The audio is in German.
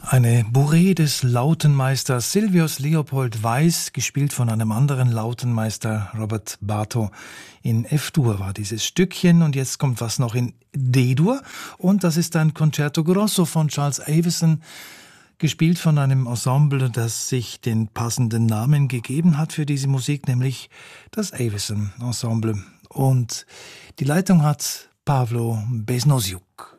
Eine Bourrée des Lautenmeisters Silvius Leopold Weiß, gespielt von einem anderen Lautenmeister, Robert Bartow. In F-Dur war dieses Stückchen und jetzt kommt was noch in D-Dur und das ist ein Concerto Grosso von Charles Avison, gespielt von einem Ensemble, das sich den passenden Namen gegeben hat für diese Musik, nämlich das Avison Ensemble. Und die Leitung hat Pavlo Besnosiuk.